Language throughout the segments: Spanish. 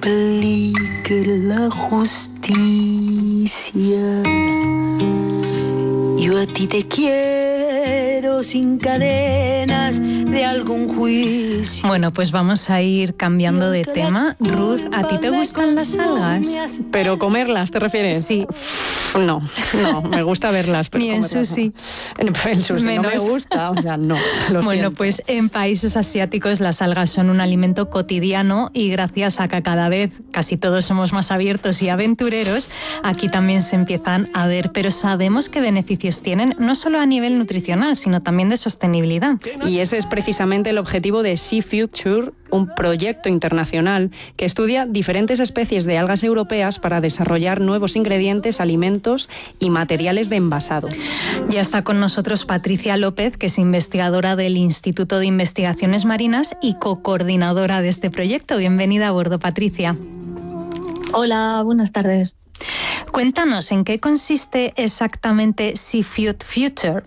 aplique la justicia. Yo a ti te quiero sin cadenas de algún juicio. Bueno, pues vamos a ir cambiando de tema. Ruth, ¿a ti te gustan las algas? ¿Pero comerlas te refieres? Sí. No, me gusta verlas. Pero ni en sushi. No. El sushi menos. No me gusta, o sea, no. Bueno, siento. pues en países asiáticos las algas son un alimento cotidiano y gracias a que cada vez casi todos somos más abiertos y aventureros, aquí también se empiezan a ver, pero sabemos qué beneficios tienen, no solo a nivel nutricional, sino también de sostenibilidad. Y ese es precisamente el objetivo de Sea Future, un proyecto internacional que estudia diferentes especies de algas europeas para desarrollar nuevos ingredientes, alimentos y materiales de envasado. Ya está con nosotros Patricia López, que es investigadora del Instituto de Investigaciones Marinas y co-coordinadora de este proyecto. Bienvenida a bordo, Patricia. Hola, buenas tardes. Cuéntanos, ¿en qué consiste exactamente Sea Future?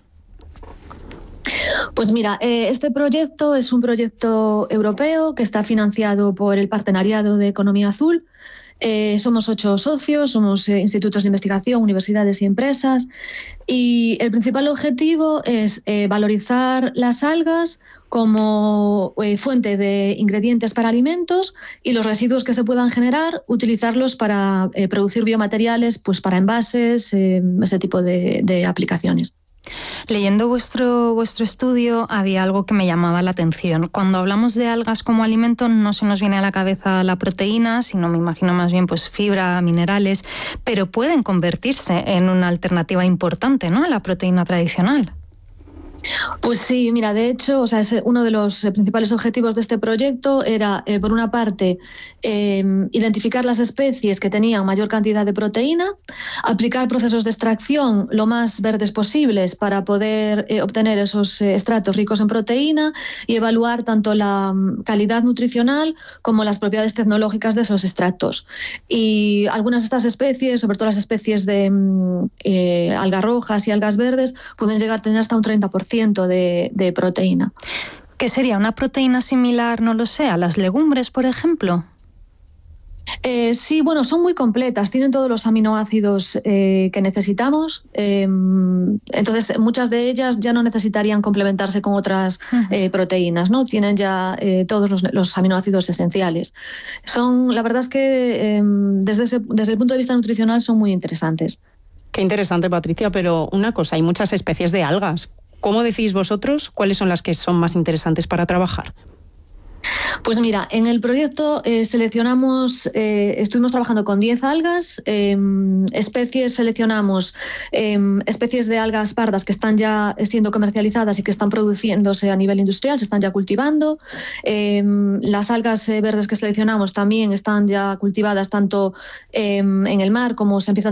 Pues mira, este proyecto es un proyecto europeo que está financiado por el Partenariado de Economía Azul. Somos 8 socios, somos institutos de investigación, universidades y empresas, y el principal objetivo es valorizar las algas como fuente de ingredientes para alimentos y los residuos que se puedan generar, utilizarlos para producir biomateriales, pues para envases, ese tipo de aplicaciones. Leyendo vuestro estudio había algo que me llamaba la atención. Cuando hablamos de algas como alimento no se nos viene a la cabeza la proteína, sino me imagino más bien pues fibra, minerales, pero pueden convertirse en una alternativa importante, ¿no?, a la proteína tradicional. Pues sí, mira, de hecho, o sea, uno de los principales objetivos de este proyecto era, por una parte, identificar las especies que tenían mayor cantidad de proteína, aplicar procesos de extracción lo más verdes posibles para poder obtener esos extractos ricos en proteína y evaluar tanto la calidad nutricional como las propiedades tecnológicas de esos extractos. Y algunas de estas especies, sobre todo las especies de algas rojas y algas verdes, pueden llegar a tener hasta un 30% de proteína. ¿Qué sería una proteína similar, no lo sé, a las legumbres, por ejemplo? Sí, bueno, son muy completas, tienen todos los aminoácidos que necesitamos, entonces muchas de ellas ya no necesitarían complementarse con otras proteínas, ¿no? Tienen ya todos los aminoácidos esenciales. La verdad es que desde el punto de vista nutricional son muy interesantes. Qué interesante, Patricia, pero una cosa, hay muchas especies de algas. ¿Cómo decís vosotros cuáles son las que son más interesantes para trabajar? Pues mira, en el proyecto estuvimos trabajando con 10 algas, seleccionamos especies de algas pardas que están ya siendo comercializadas y que están produciéndose a nivel industrial, se están ya cultivando. Las algas verdes que seleccionamos también están ya cultivadas tanto en el mar como se empiezan